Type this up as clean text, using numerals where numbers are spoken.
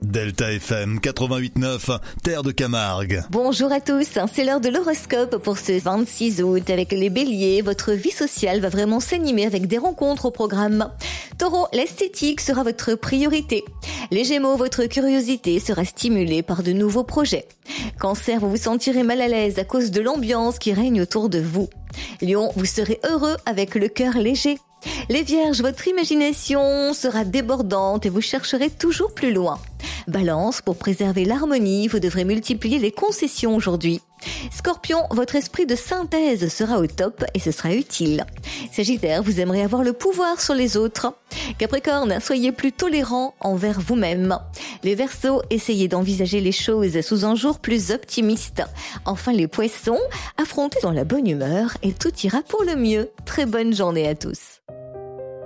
Delta FM 88.9, Terre de Camargue. Bonjour à tous, c'est l'heure de l'horoscope pour ce 26 août. Avec les béliers, votre vie sociale va vraiment s'animer avec des rencontres au programme. Taureau, l'esthétique sera votre priorité. Les Gémeaux, votre curiosité sera stimulée par de nouveaux projets. Cancer, vous vous sentirez mal à l'aise à cause de l'ambiance qui règne autour de vous. Lion, vous serez heureux avec le cœur léger. Les Vierges, votre imagination sera débordante et vous chercherez toujours plus loin. Balance, pour préserver l'harmonie, vous devrez multiplier les concessions aujourd'hui. Scorpion, votre esprit de synthèse sera au top et ce sera utile. Sagittaire, vous aimerez avoir le pouvoir sur les autres. Capricorne, soyez plus tolérant envers vous-même. Les Verseaux, essayez d'envisager les choses sous un jour plus optimiste. Enfin les Poissons, affrontez dans la bonne humeur et tout ira pour le mieux. Très bonne journée à tous.